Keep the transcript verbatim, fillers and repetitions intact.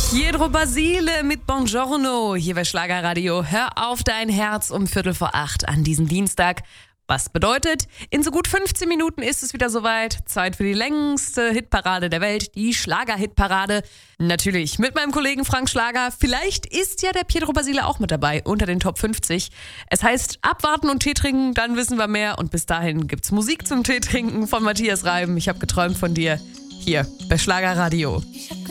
Pietro Basile mit Buongiorno hier bei Schlagerradio. Hör auf dein Herz um Viertel vor acht an diesem Dienstag. Was bedeutet, in so gut fünfzehn Minuten ist es wieder soweit. Zeit für die längste Hitparade der Welt, die Schlager-Hitparade. Natürlich mit meinem Kollegen Frank Schlager. Vielleicht ist ja der Pietro Basile auch mit dabei unter den Top fünfzig. Es heißt abwarten und Tee trinken, dann wissen wir mehr. Und bis dahin gibt's Musik zum Tee trinken von Matthias Reim. Ich habe geträumt von dir hier bei Schlagerradio.